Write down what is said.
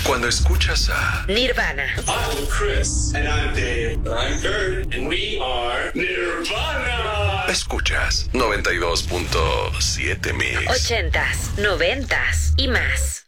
Cuando escuchas a Nirvana. I'm Chris. And I'm Dave. I'm Kurt. And we are Nirvana. escuchas 92.7 mix. 80s, 90s y más.